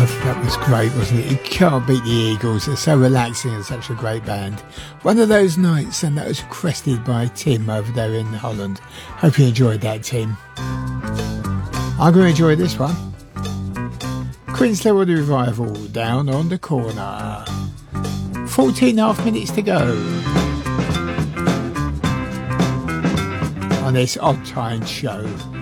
That was great, wasn't it? You can't beat the Eagles. They're so relaxing and such a great band. One of those nights, and that was requested by Tim over there in Holland. Hope you enjoyed that, Tim. I'm going to enjoy this one. Queen's Level the Revival, Down on the Corner. 14.5 minutes to go on this Odd Time show.